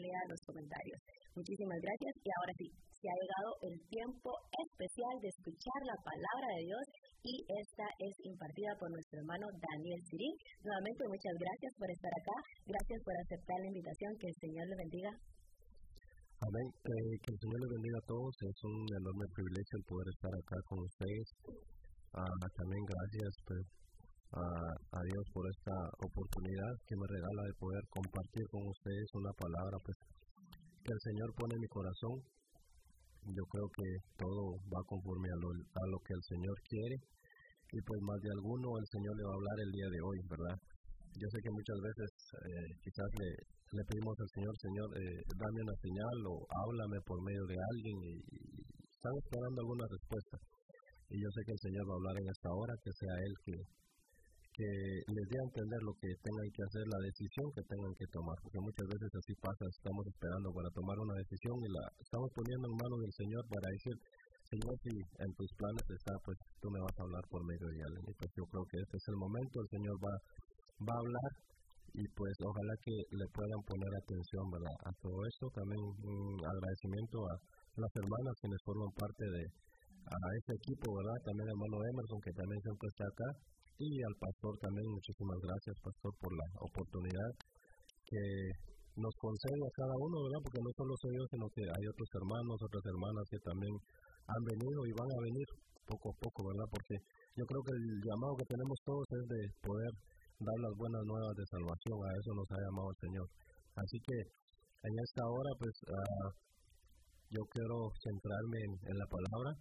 lea los comentarios. Muchísimas gracias y ahora sí, se ha llegado el tiempo especial de escuchar la palabra de Dios y esta es impartida por nuestro hermano Daniel Sirín. Nuevamente muchas gracias por estar acá, gracias por aceptar la invitación, que el Señor le bendiga. Amén, que el Señor les bendiga a todos, es un enorme privilegio el poder estar acá con ustedes. También gracias pues, a Dios por esta oportunidad que me regala de poder compartir con ustedes una palabra pues, que el Señor pone en mi corazón. Yo creo que todo va conforme a lo que el Señor quiere y pues más de alguno el Señor le va a hablar el día de hoy, ¿verdad? Yo sé que muchas veces quizás le pedimos al Señor, dame una señal o háblame por medio de alguien y están esperando alguna respuesta. Y yo sé que el Señor va a hablar en esta hora, que sea Él que les dé a entender lo que tengan que hacer, la decisión que tengan que tomar, porque muchas veces así pasa, estamos esperando para tomar una decisión y la estamos poniendo en manos del Señor para decir, Señor, si en tus planes está, pues tú me vas a hablar por medio de alguien. Y pues yo creo que este es el momento, el Señor va a hablar y pues ojalá que le puedan poner atención, ¿verdad? A todo esto. También un agradecimiento a las hermanas quienes forman parte de este equipo, ¿verdad? También al hermano Emerson, que también siempre está acá, y al pastor también. Muchísimas gracias, pastor, por la oportunidad que nos concede a cada uno, ¿verdad? Porque no solo soy yo, sino que hay otros hermanos, otras hermanas que también han venido y van a venir poco a poco, ¿verdad? Porque yo creo que el llamado que tenemos todos es de poder dar las buenas nuevas de salvación. A eso nos ha llamado el Señor. Así que en esta hora pues yo quiero centrarme en la palabra.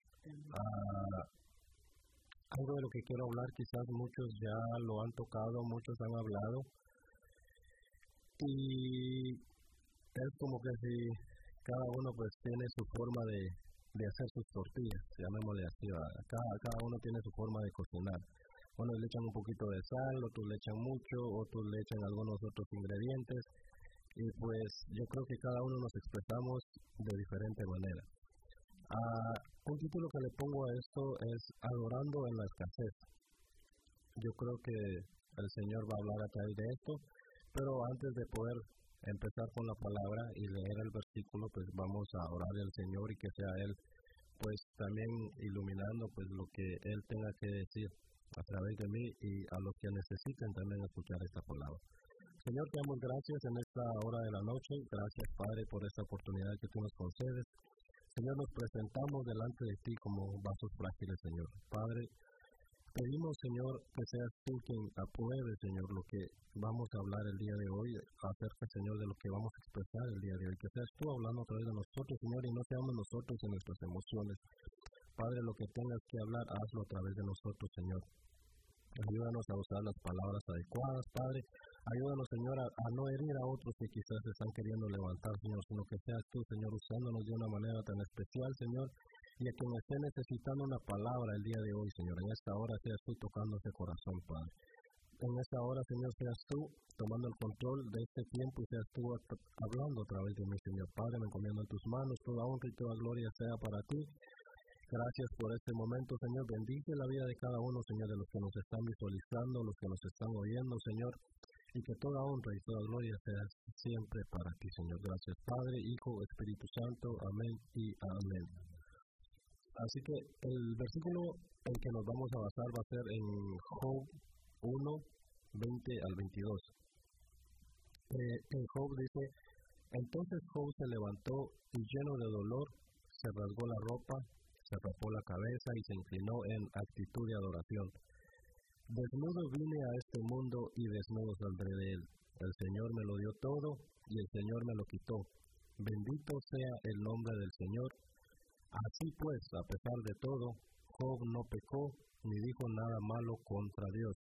Algo de lo que quiero hablar, quizás muchos ya lo han tocado, muchos han hablado, y es como que si cada uno pues tiene su forma de hacer sus tortillas, llamémosle así. Cada uno tiene su forma de cocinar. Unos le echan un poquito de sal, otros le echan mucho, otros le echan algunos otros ingredientes, y pues yo creo que cada uno nos expresamos de diferente manera. Un título que le pongo a esto es Adorando en la escasez. Yo creo que el Señor va a hablar a través de esto, pero antes de poder empezar con la palabra y leer el versículo, pues vamos a orar al Señor y que sea Él pues también iluminando pues lo que Él tenga que decir a través de mí y a los que necesiten también escuchar esta palabra. Señor, te damos gracias en esta hora de la noche. Gracias, Padre, por esta oportunidad que tú nos concedes. Señor, nos presentamos delante de ti como vasos frágiles, Señor. Padre, pedimos, Señor, que seas tú quien apruebe, Señor, lo que vamos a hablar el día de hoy, acerca, Señor, de lo que vamos a expresar el día de hoy. Que seas tú hablando a través de nosotros, Señor, y no seamos nosotros en nuestras emociones. Padre, lo que tengas que hablar, hazlo a través de nosotros, Señor. Ayúdanos a usar las palabras adecuadas, Padre. Ayúdanos, Señor, a no herir a otros que quizás se están queriendo levantar, Señor, sino que seas tú, Señor, usándonos de una manera tan especial, Señor, y a quien esté necesitando una palabra el día de hoy, Señor. En esta hora seas tú tocando ese corazón, Padre. En esta hora, Señor, seas tú tomando el control de este tiempo y seas tú hablando a través de mí, Señor. Padre, me encomiendo en tus manos, toda honra y toda gloria sea para ti. Gracias por este momento, Señor. Bendice la vida de cada uno, Señor, de los que nos están visualizando, los que nos están oyendo, Señor. Y que toda honra y toda gloria sea siempre para ti, Señor. Gracias, Padre, Hijo, Espíritu Santo. Amén y amén. Así que el versículo en que nos vamos a basar va a ser en Job 1, 20 al 22. En Job dice: entonces Job se levantó y lleno de dolor, se rasgó la ropa, se rapó la cabeza y se inclinó en actitud de adoración. Desnudo vine a este mundo y desnudo saldré de él. El Señor me lo dio todo y el Señor me lo quitó. Bendito sea el nombre del Señor. Así pues, a pesar de todo, Job no pecó ni dijo nada malo contra Dios.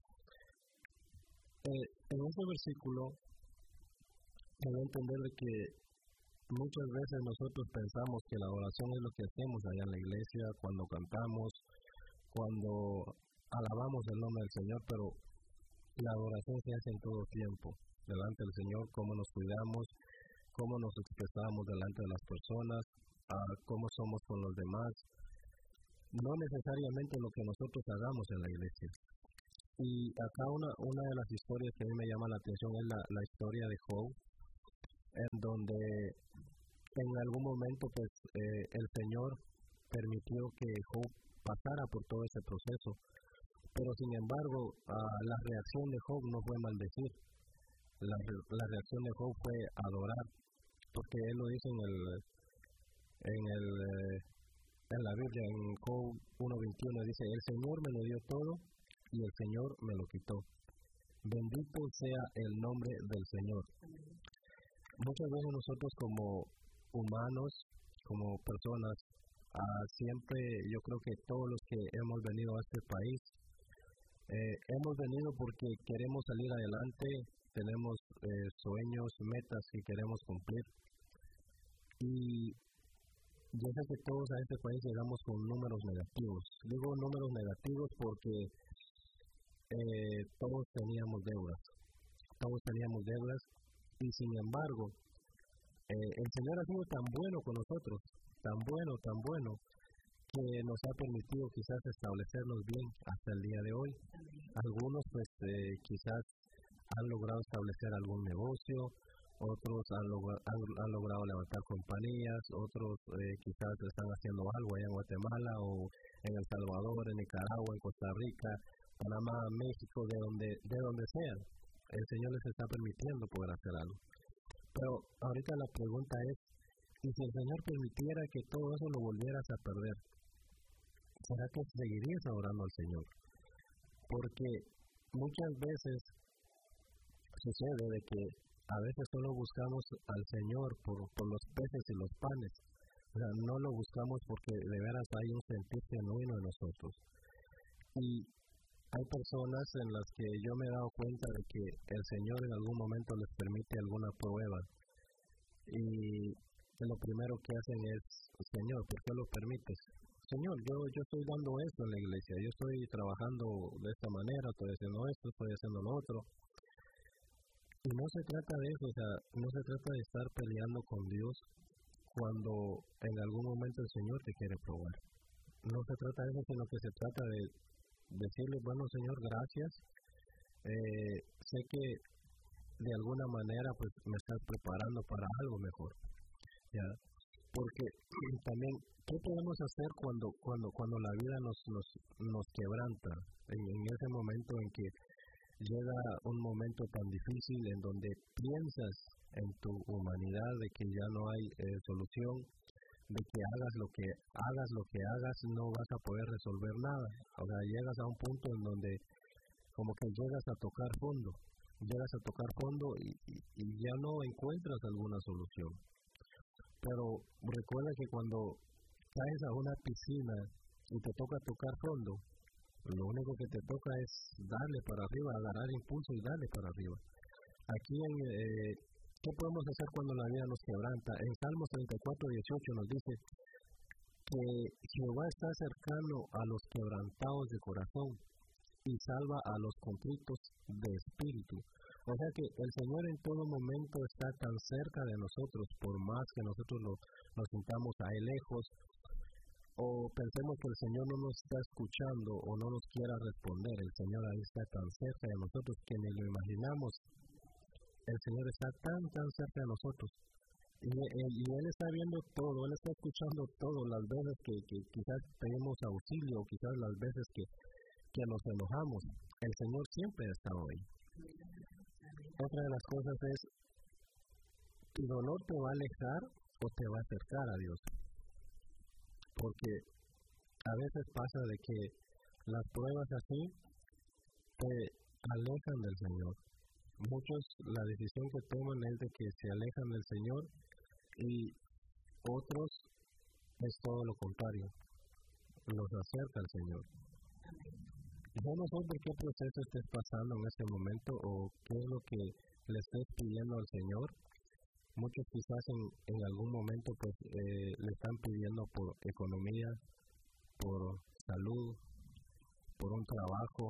En este versículo me da a entender de que muchas veces nosotros pensamos que la adoración es lo que hacemos allá en la iglesia, cuando cantamos, cuando alabamos el nombre del Señor, pero la adoración se hace en todo tiempo, delante del Señor, cómo nos cuidamos, cómo nos expresamos delante de las personas, cómo somos con los demás, no necesariamente lo que nosotros hagamos en la iglesia. Y acá una de las historias que a mí me llama la atención es la historia de Job. en donde en algún momento pues el Señor permitió que Job pasara por todo ese proceso, pero sin embargo la reacción de Job no fue maldecir, la reacción de Job fue adorar, porque él lo dice en la Biblia, en Job 1:21, dice: el Señor me lo dio todo y el Señor me lo quitó. Bendito sea el nombre del Señor. Muchas veces nosotros como humanos, como personas, siempre yo creo que todos los que hemos venido a este país, hemos venido porque queremos salir adelante, tenemos sueños, metas que queremos cumplir. Y yo sé que todos a este país llegamos con números negativos. Digo números negativos porque todos teníamos deudas, y sin embargo, el Señor ha sido tan bueno con nosotros, tan bueno, que nos ha permitido quizás establecernos bien hasta el día de hoy. Algunos pues quizás han logrado establecer algún negocio, otros han logrado levantar compañías, otros quizás están haciendo algo allá en Guatemala o en El Salvador, en Nicaragua, en Costa Rica, Panamá, México, de donde sean. El Señor les está permitiendo poder hacer algo. Pero ahorita la pregunta es, ¿y si el Señor permitiera que todo eso lo volvieras a perder? ¿Será que seguirías adorando al Señor? Porque muchas veces sucede de que a veces solo buscamos al Señor por los peces y los panes. O sea, no lo buscamos porque de veras hay un sentir genuino en nosotros. Y hay personas en las que yo me he dado cuenta de que el Señor en algún momento les permite alguna prueba. Y lo primero que hacen es: Señor, ¿por qué lo permites? Señor, yo estoy dando esto en la iglesia, yo estoy trabajando de esta manera, estoy haciendo esto, estoy haciendo lo otro. Y no se trata de eso, o sea, no se trata de estar peleando con Dios cuando en algún momento el Señor te quiere probar. No se trata de eso, sino que se trata de decirle: bueno, Señor, gracias. Sé que de alguna manera pues me estás preparando para algo mejor. ¿Ya? Porque también, ¿qué podemos hacer cuando la vida nos quebranta? En ese momento en que llega un momento tan difícil en donde piensas en tu humanidad de que ya no hay solución, de que hagas lo que hagas no vas a poder resolver nada. O sea, llegas a un punto en donde como que llegas a tocar fondo y ya no encuentras alguna solución. Pero recuerda que cuando caes a una piscina y te toca tocar fondo, lo único que te toca es darle para arriba, agarrar impulso y darle para arriba. Aquí ¿qué podemos hacer cuando la vida nos quebranta? En Salmos 34:18 nos dice que Jehová está cercano a los quebrantados de corazón y salva a los contritos de espíritu. O sea que el Señor en todo momento está tan cerca de nosotros, por más que nosotros nos sintamos ahí lejos, o pensemos que el Señor no nos está escuchando o no nos quiera responder. El Señor ahí está tan cerca de nosotros que ni lo imaginamos. El Señor está tan cerca de nosotros. Y Él está viendo todo, Él está escuchando todo, las veces que quizás pedimos auxilio, o quizás las veces que nos enojamos. El Señor siempre ha estado ahí. Otra de las cosas es, ¿tu dolor te va a alejar o te va a acercar a Dios? Porque a veces pasa de que las pruebas así te alejan del Señor. Muchos la decisión que toman es de que se alejan del Señor y otros es todo lo contrario, los acerca al Señor. Yo no sé por qué proceso estés pasando en este momento o qué es lo que le estés pidiendo al Señor. Muchos quizás en algún momento pues le están pidiendo por economía, por salud, por un trabajo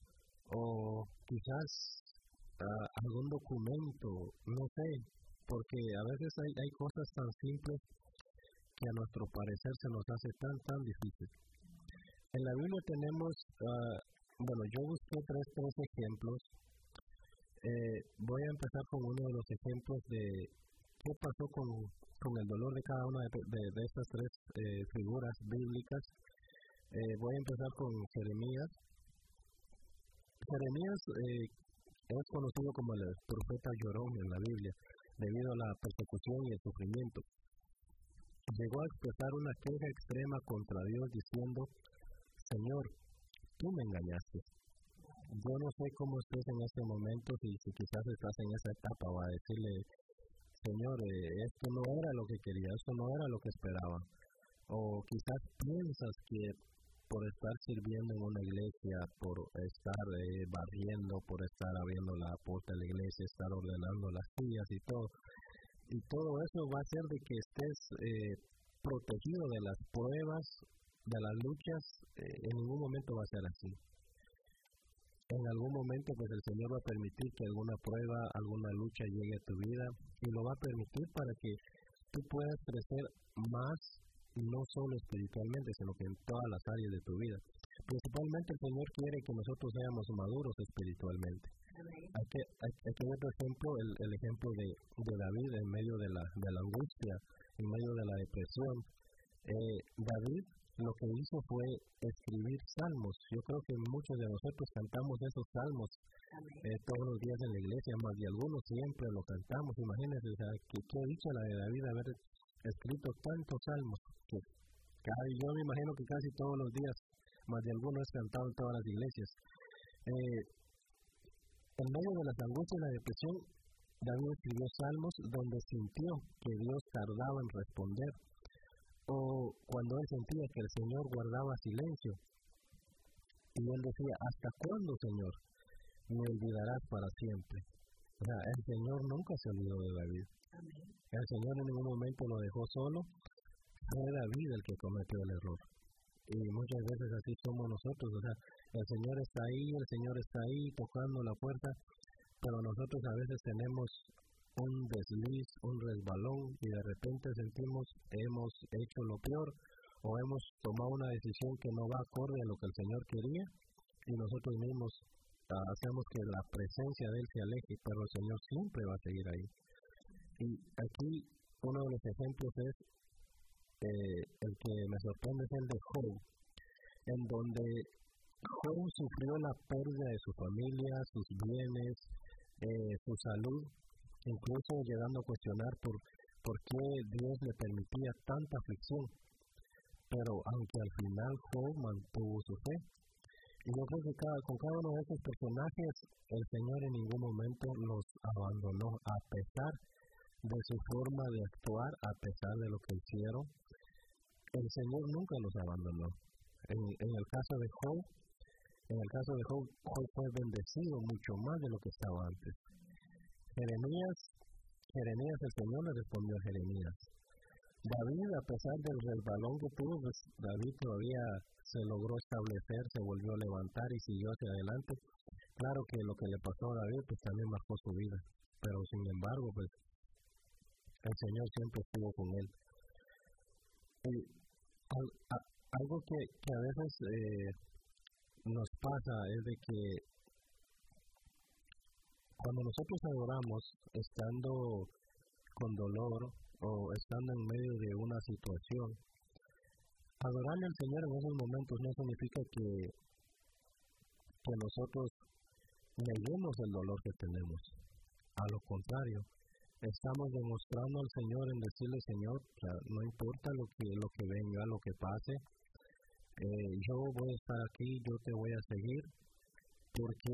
o quizás algún documento, no sé, porque a veces hay cosas tan simples que a nuestro parecer se nos hace tan difícil. En la Biblia tenemos, yo busqué tres ejemplos. Voy a empezar con uno de los ejemplos de qué pasó con el dolor de cada una de estas tres figuras bíblicas. Voy a empezar con Jeremías. Jeremías es conocido como el profeta llorón en la Biblia, debido a la persecución y el sufrimiento. Llegó a expresar una queja extrema contra Dios diciendo: Señor, tú me engañaste. Yo no sé cómo estés en este momento, si quizás estás en esa etapa, o a decirle: Señor, esto no era lo que quería, esto no era lo que esperaba. O quizás piensas que por estar sirviendo en una iglesia, por estar barriendo, por estar abriendo la puerta de la iglesia, estar ordenando las sillas y todo eso va a hacer de que estés protegido de las pruebas, de las luchas. En ningún momento va a ser así. En algún momento pues el Señor va a permitir que alguna prueba, alguna lucha llegue a tu vida, y lo va a permitir para que tú puedas crecer más, no solo espiritualmente, sino que en todas las áreas de tu vida. Principalmente el Señor quiere que nosotros seamos maduros espiritualmente. Hay que ver, por ejemplo, el ejemplo de David en medio de la angustia, en medio de la depresión. David lo que hizo fue escribir salmos. Yo creo que muchos de nosotros cantamos esos salmos todos los días en la iglesia, más de algunos siempre lo cantamos. Imagínense, o sea, qué dicha la de David haber escrito tantos salmos. Yo me imagino que casi todos los días, más de algunos es cantado en todas las iglesias. En medio de las angustias y la depresión, David escribió salmos donde sintió que Dios tardaba en responder, o cuando él sentía que el Señor guardaba silencio. Y él decía: ¿hasta cuándo, Señor, me olvidarás para siempre? O sea, el Señor nunca se olvidó de David. Amén. El Señor en ningún momento lo dejó solo. Fue David el que cometió el error. Y muchas veces así somos nosotros. O sea, el Señor está ahí tocando la puerta, pero nosotros a veces tenemos un desliz, un resbalón, y de repente sentimos hemos hecho lo peor, o hemos tomado una decisión que no va acorde a lo que el Señor quería, y nosotros mismos hacemos que la presencia de Él se aleje, pero el Señor siempre va a seguir ahí. Y aquí uno de los ejemplos es el que me sorprende, es el de Job, en donde Job sufrió la pérdida de su familia, sus bienes, su salud, incluso llegando a cuestionar por qué Dios le permitía tanta aflicción. Pero aunque al final Job mantuvo su fe. Y yo creo que con cada uno de estos personajes, el Señor en ningún momento los abandonó, a pesar de su forma de actuar, a pesar de lo que hicieron. El Señor nunca los abandonó. En el caso de Job, Job fue bendecido mucho más de lo que estaba antes. Jeremías, el Señor le respondió a Jeremías. David, a pesar del resbalón que tuvo, pues David todavía se logró establecer, se volvió a levantar y siguió hacia adelante. Claro que lo que le pasó a David pues también marcó su vida, pero sin embargo pues el Señor siempre estuvo con él. Y algo que a veces nos pasa es de que cuando nosotros adoramos estando con dolor o estando en medio de una situación, adorarle al Señor en esos momentos no significa que nosotros neguemos el dolor que tenemos. A lo contrario, estamos demostrando al Señor en decirle: Señor, no importa lo que venga, lo que pase, yo voy a estar aquí, yo te voy a seguir, porque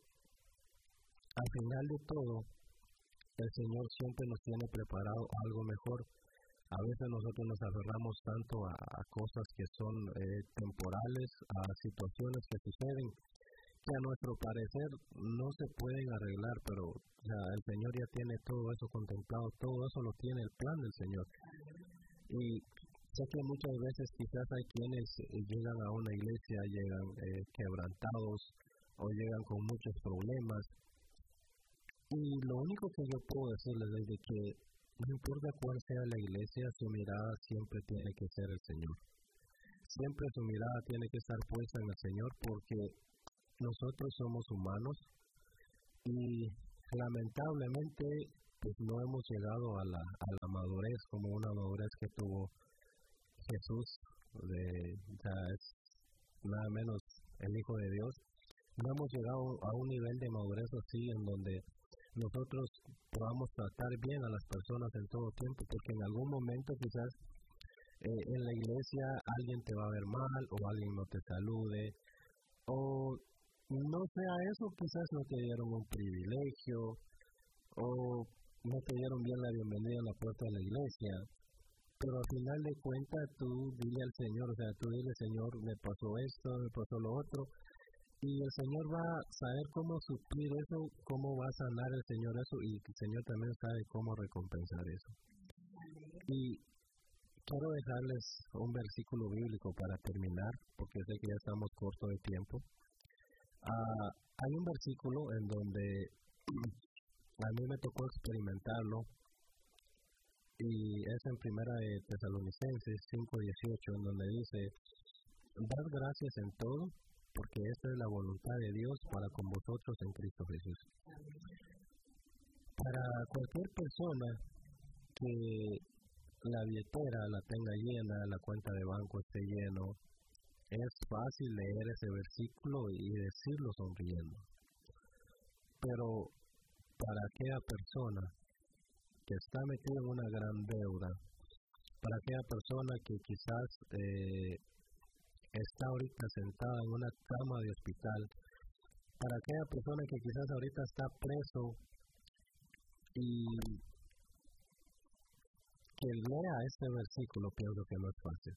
al final de todo, el Señor siempre nos tiene preparado algo mejor. A veces nosotros nos aferramos tanto a cosas que son temporales, a situaciones que suceden, que a nuestro parecer no se pueden arreglar, pero el Señor ya tiene todo eso contemplado, todo eso lo tiene el plan del Señor. Y sé que muchas veces quizás hay quienes llegan a una iglesia, llegan quebrantados o llegan con muchos problemas. Y lo único que yo puedo decirles es de que no importa cuál sea la iglesia, su mirada siempre tiene que ser el Señor. Siempre su mirada tiene que estar puesta en el Señor, porque nosotros somos humanos y lamentablemente pues no hemos llegado a la madurez, como una madurez que tuvo Jesús, ya es nada menos el Hijo de Dios. No hemos llegado a un nivel de madurez así en donde nosotros podamos tratar bien a las personas en todo tiempo, porque en algún momento quizás en la iglesia alguien te va a ver mal, o alguien no te salude, o no sea eso, quizás no te dieron un privilegio, o no te dieron bien la bienvenida en la puerta de la iglesia. Pero al final de cuentas tú dile al Señor, o sea, tú dile, Señor, me pasó esto, me pasó lo otro, y el Señor va a saber cómo suplir eso, cómo va a sanar el Señor eso, y el Señor también sabe cómo recompensar eso. Y quiero dejarles un versículo bíblico para terminar, porque sé que ya estamos cortos de tiempo. Hay un versículo en donde a mí me tocó experimentarlo, y es en Primera de Tesalonicenses 5:18, en donde dice: dad gracias en todo, porque esta es la voluntad de Dios para con vosotros en Cristo Jesús. Para cualquier persona que la billetera la tenga llena, la cuenta de banco esté lleno, es fácil leer ese versículo y decirlo sonriendo. Pero para aquella persona que está metida en una gran deuda, para aquella persona que quizás está ahorita sentada en una cama de hospital, para aquella persona que quizás ahorita está preso y que lea este versículo, pienso que no es fácil.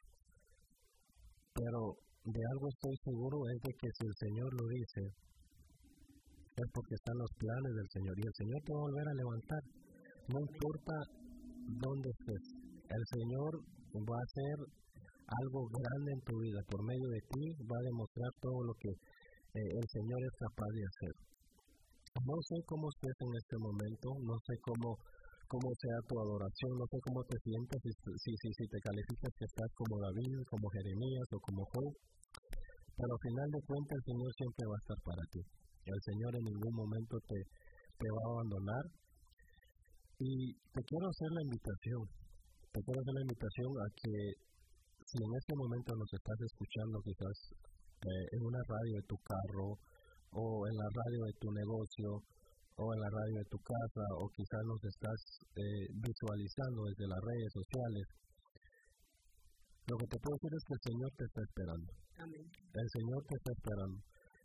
Pero de algo estoy seguro, es de que si el Señor lo dice, es porque están los planes del Señor, y el Señor te va a volver a levantar. No importa dónde estés, el Señor va a hacer algo grande en tu vida. Por medio de ti va a demostrar todo lo que el Señor es capaz de hacer. No sé cómo estés en este momento, no sé cómo sea tu adoración, no sé cómo te sientes, si te calificas que estás como David, como Jeremías o como Job, pero al final de cuentas el Señor siempre va a estar para ti. El Señor en ningún momento te va a abandonar. Y te quiero hacer la invitación a que, si en este momento nos estás escuchando quizás en una radio de tu carro, o en la radio de tu negocio, o en la radio de tu casa, o quizás nos estás visualizando desde las redes sociales, lo que te puedo decir es que el Señor te está esperando. Amén. El Señor te está esperando.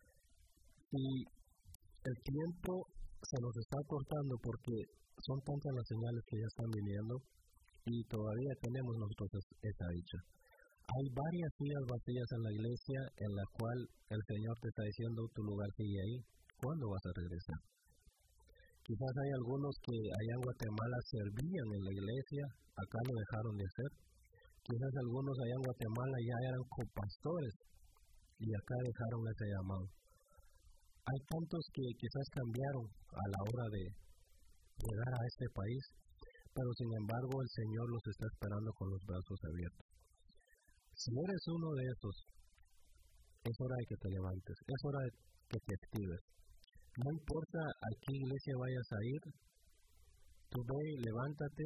Y el tiempo se nos está cortando porque son tantas las señales que ya están viniendo, y todavía tenemos nosotros esa dicha. Hay varias sillas vacías en la iglesia en la cual el Señor te está diciendo: tu lugar sigue ahí, ¿cuándo vas a regresar? Quizás hay algunos que allá en Guatemala servían en la iglesia, acá lo dejaron de hacer. Quizás algunos allá en Guatemala ya eran copastores y acá dejaron ese llamado. Hay tantos que quizás cambiaron a la hora de llegar a este país, pero sin embargo el Señor los está esperando con los brazos abiertos. Si eres uno de esos, es hora de que te levantes, es hora de que te actives. No importa a qué iglesia vayas a ir, tú ve, levántate.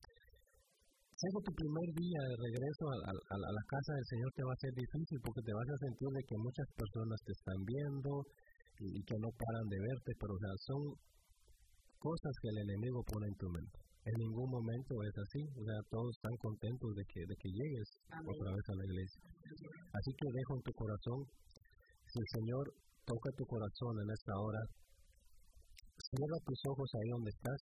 Sé que tu primer día de regreso a la casa del Señor te va a ser difícil, porque te vas a sentir de que muchas personas te están viendo y que no paran de verte, pero o sea, son cosas que el enemigo pone en tu mente. En ningún momento es así, o sea, todos están contentos de que llegues otra vez a la iglesia. Así que dejo en tu corazón, si el Señor toca tu corazón en esta hora, cierra tus ojos ahí donde estás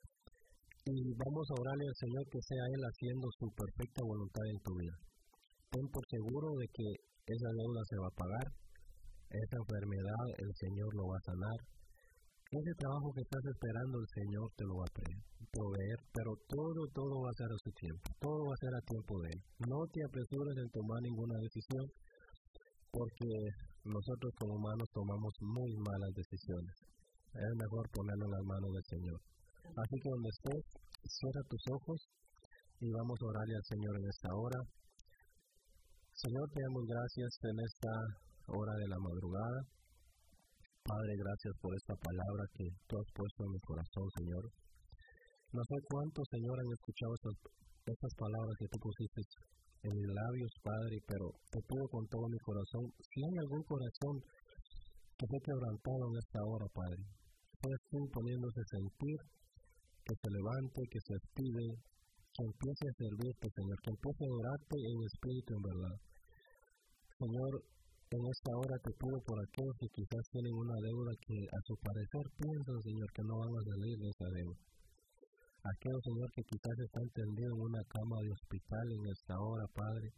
y vamos a orarle al Señor que sea Él haciendo su perfecta voluntad en tu vida. Ten por seguro de que esa deuda se va a pagar, esa enfermedad el Señor lo va a sanar. Ese trabajo que estás esperando, el Señor te lo va a proveer, pero todo va a ser a su tiempo, todo va a ser a tiempo de Él. No te apresures en tomar ninguna decisión, porque nosotros como humanos tomamos muy malas decisiones. Es mejor ponerlo en las manos del Señor. Así que donde estés, cierra tus ojos y vamos a orarle al Señor en esta hora. Señor, te damos gracias en esta hora de la madrugada. Padre, gracias por esta palabra que tú has puesto en mi corazón, Señor. No sé cuántos, Señor, han escuchado estas palabras que tú pusiste en mis labios, Padre, pero te pido con todo mi corazón, si hay algún corazón que esté quebrantado en esta hora, Padre, puedes tú poniéndose a sentir, que se levante, que se active, que empiece a servirte, Señor, que empiece a adorarte en espíritu y en verdad. Señor, en esta hora te pido por aquellos que quizás tienen una deuda que a su parecer piensan, Señor, que no van a salir de esa deuda. Aquellos, Señor, que quizás están tendidos en una cama de hospital en esta hora, Padre,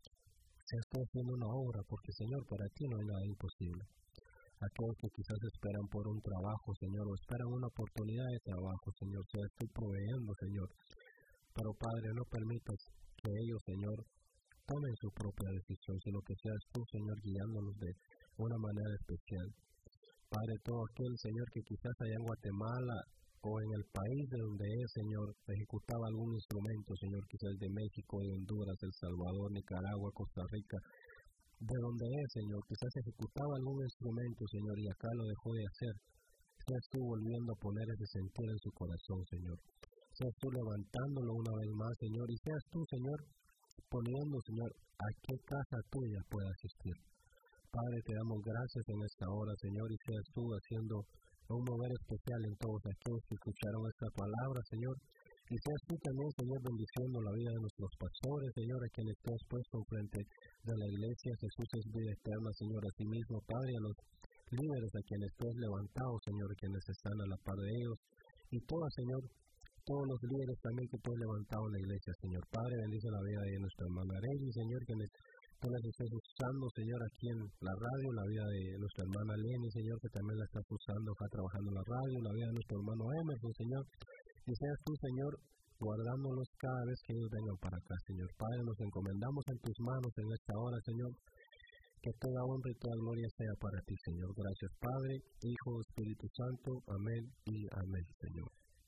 se está haciendo una obra, porque, Señor, para ti no hay nada imposible. Aquellos que quizás esperan por un trabajo, Señor, o esperan una oportunidad de trabajo, Señor, sea tú proveyendo, Señor. Pero, Padre, no permitas que ellos, Señor, tomen su propia decisión, sino que seas tú, Señor, guiándolos de una manera especial. Padre, todo aquel, Señor, que quizás allá en Guatemala o en el país de donde es, Señor, ejecutaba algún instrumento, Señor, quizás de México, de Honduras, El Salvador, Nicaragua, Costa Rica, de donde es, Señor, quizás ejecutaba algún instrumento, Señor, y acá lo dejó de hacer. Seas tú volviendo a poner ese sentir en su corazón, Señor. Seas tú levantándolo una vez más, Señor, y seas tú, Señor, poniendo, Señor, a qué casa tuya pueda asistir. Padre, te damos gracias en esta hora, Señor, y seas tú haciendo un mover especial en todos aquellos que escucharon esta palabra, Señor. Y seas tú también, Señor, bendiciendo la vida de nuestros pastores, Señor, a quienes tú has puesto frente de la iglesia. Jesús es vida eterna, Señor, a sí mismo, Padre, a los líderes a quienes tú has levantado, Señor, quienes están a la par de ellos. Y todas, Señor, todos los líderes también que tú has levantado en la iglesia, Señor. Padre, bendice la vida de nuestra hermana Arely, Señor, quienes tú las estés usando, Señor, aquí en la radio, la vida de nuestra hermana Lenny, Señor, que también la estás usando acá trabajando en la radio, la vida de nuestro hermano Emerson, Señor. Y seas tú, Señor, guardándolos cada vez que ellos vengan para acá, Señor. Padre, nos encomendamos en tus manos en esta hora, Señor. Que toda honra y toda gloria sea para ti, Señor. Gracias, Padre, Hijo, Espíritu Santo. Amén y amén, Señor.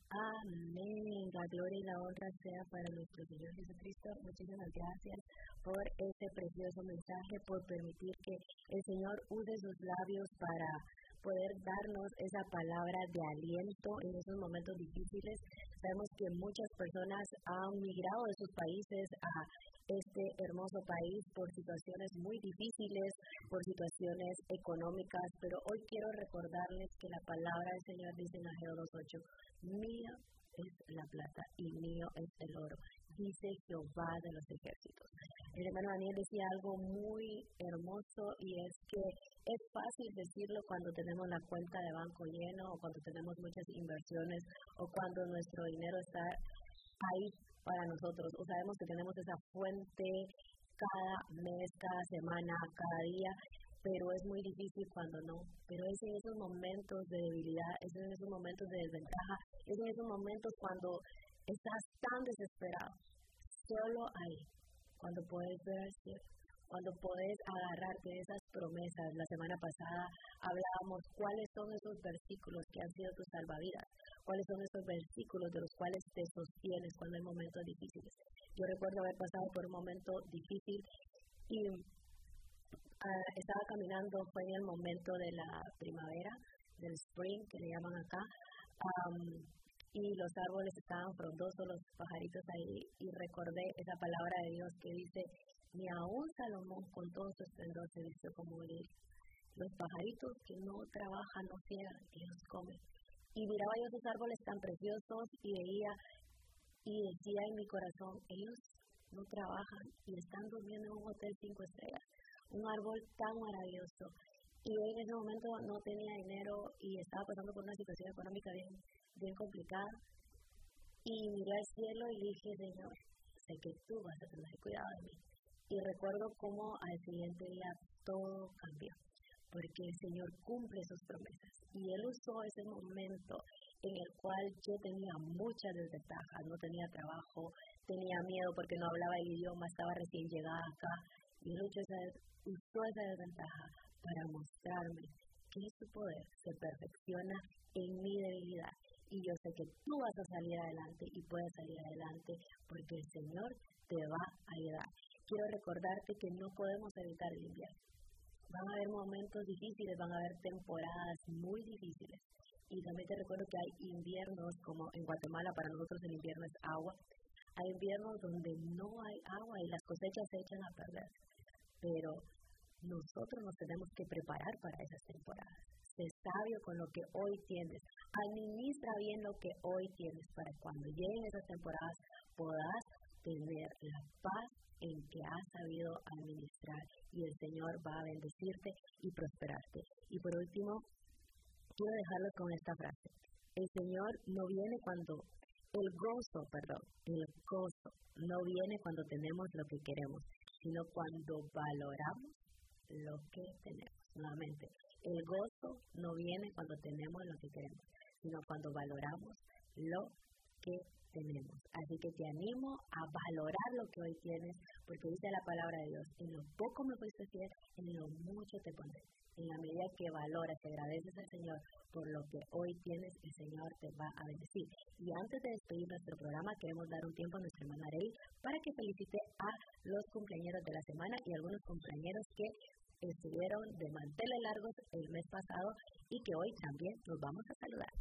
Amén. La gloria y la honra sea para nuestro Señor Jesucristo. Muchísimas gracias por este precioso mensaje, por permitir que el Señor use sus labios para poder darnos esa palabra de aliento en esos momentos difíciles. Sabemos que muchas personas han migrado de sus países a este hermoso país por situaciones muy difíciles, por situaciones económicas, pero hoy quiero recordarles que la palabra del Señor dice en Ageo 2:8, mía es la plata y mío es el oro, dice Jehová de los ejércitos. El hermano Daniel decía algo muy hermoso, y es que es fácil decirlo cuando tenemos la cuenta de banco lleno, o cuando tenemos muchas inversiones, o cuando nuestro dinero está ahí para nosotros, o sabemos que tenemos esa fuente cada mes, cada semana, cada día, pero es muy difícil cuando no. Pero es en esos momentos de debilidad, es en esos momentos de desventaja, es en esos momentos cuando estás tan desesperado, solo ahí, cuando puedes ver el cielo, cuando puedes agarrarte de esas promesas. La semana pasada hablábamos cuáles son esos versículos que han sido tus salvavidas, cuáles son esos versículos de los cuales te sostienes cuando hay momentos difíciles. Yo recuerdo haber pasado por un momento difícil y estaba caminando, fue en el momento de la primavera, del spring, que le llaman acá, y los árboles estaban frondosos, los pajaritos ahí, y recordé esa palabra de Dios que dice, ni aún Salomón con todo su esplendor se vistió como él. Los pajaritos que no trabajan, no ciegan, ellos comen. Y miraba yo esos árboles tan preciosos y veía y decía en mi corazón, ellos no trabajan y están durmiendo en un hotel 5 estrellas, un árbol tan maravilloso. Y yo en ese momento no tenía dinero y estaba pasando por una situación económica bien complicada. Y miré al cielo y dije, Señor, sé que tú vas a tener cuidado de mí. Y recuerdo cómo al siguiente día todo cambió, porque el Señor cumple sus promesas. Y Él usó ese momento en el cual yo tenía muchas desventajas, no tenía trabajo, tenía miedo porque no hablaba el idioma, estaba recién llegada acá. Y Él usó esa desventaja para mostrarme que su poder se perfecciona en mi debilidad. Y yo sé que tú vas a salir adelante y puedes salir adelante porque el Señor te va a ayudar. Quiero recordarte que no podemos evitar el invierno. Van a haber momentos difíciles, van a haber temporadas muy difíciles. Y Y también te recuerdo que hay inviernos, como en Guatemala, para nosotros el invierno es agua. Hay inviernos donde no hay agua y las cosechas se echan a perder. Pero nosotros nos tenemos que preparar para esas temporadas. Sé sabio con lo que hoy tienes. Administra bien lo que hoy tienes para cuando lleguen esas temporadas puedas tener la paz en que has sabido administrar y el Señor va a bendecirte y prosperarte. Y por último, quiero dejarlo con esta frase. El Señor no viene cuando, el gozo no viene cuando tenemos lo que queremos, sino cuando valoramos lo que tenemos. Nuevamente, el gozo no viene cuando tenemos lo que queremos, sino cuando valoramos lo que tenemos. Así que te animo a valorar lo que hoy tienes, porque dice la palabra de Dios, en lo poco me fuiste fiel, en lo mucho te pondré. En la medida que valoras y agradeces al Señor por lo que hoy tienes, el Señor te va a bendecir. Y antes de despedir nuestro programa, queremos dar un tiempo a nuestra hermana Arely para que felicite a los cumpleañeros de la semana y algunos cumpleañeros que estuvieron de manteles largos el mes pasado y que hoy también los vamos a saludar.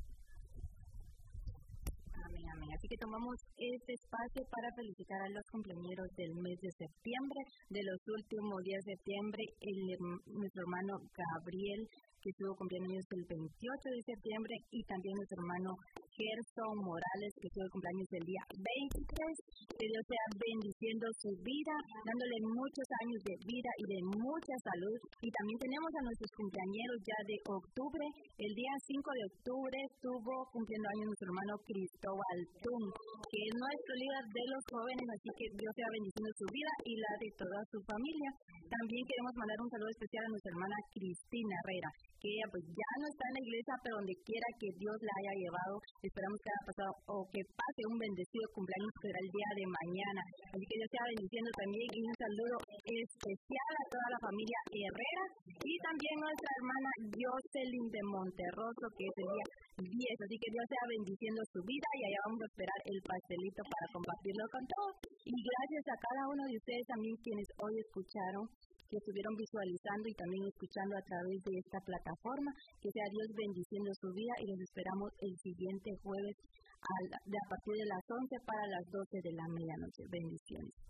Amén, amén. Así que tomamos este espacio para felicitar a los cumpleañeros del mes de septiembre, de los últimos días de septiembre, nuestro hermano Gabriel, que estuvo cumpliendo años el 28 de septiembre, y también nuestro hermano Gerson Morales, que estuvo cumpleaños el día 23. Que Dios sea bendiciendo su vida, dándole muchos años de vida y de mucha salud. Y también tenemos a nuestros cumpleañeros ya de octubre. El día 5 de octubre estuvo cumpliendo años nuestro hermano Cristóbal Tun, que es nuestro líder de los jóvenes, así que Dios sea bendiciendo su vida y la de toda su familia. También queremos mandar un saludo especial a nuestra hermana Cristina Herrera, que ella pues ya no está en la iglesia, pero donde quiera que Dios la haya llevado, esperamos que haya pasado o que pase un bendecido cumpleaños que será el día de mañana. Así que Dios sea bendiciendo también, y un saludo especial a toda la familia Herrera y también nuestra hermana Jocelyn de Monterroso, que es el día 10. Así que Dios sea bendiciendo su vida, y allá vamos a esperar el pastelito para compartirlo con todos. Y gracias a cada uno de ustedes también quienes hoy escucharon, que estuvieron visualizando y también escuchando a través de esta plataforma. Que sea Dios bendiciendo su vida, y los esperamos el siguiente jueves a partir de las 11 para las 12 de la medianoche. Bendiciones.